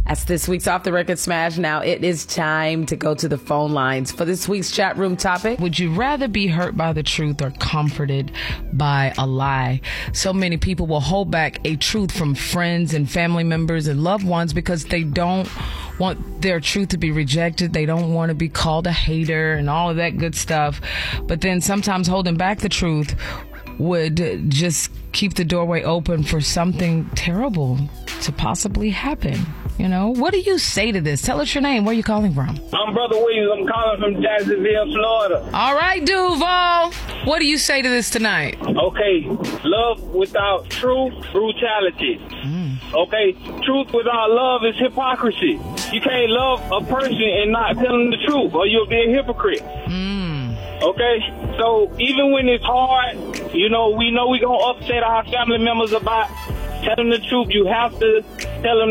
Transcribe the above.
That's this week's Off the Record Smash. Now it is time to go to the phone lines for this week's chat room topic. Would you rather be hurt by the truth or comforted by a lie? So many people will hold back a truth from friends and family members and loved ones because they don't want their truth to be rejected. They don't want to be called a hater and all of that good stuff. But then sometimes holding back the truth would just keep the doorway open for something terrible to possibly happen. You know, what do you say to this? Tell us your name. Where are you calling from? I'm Brother Williams. I'm calling from Jacksonville, Florida. All right, Duval. What do you say to this tonight? Okay, love without truth, brutality. Okay, truth without love is hypocrisy. You can't love a person and not tell them the truth, or you'll be a hypocrite. Okay, so even when it's hard, we know we're going to upset our family members about telling the truth. You have to tell them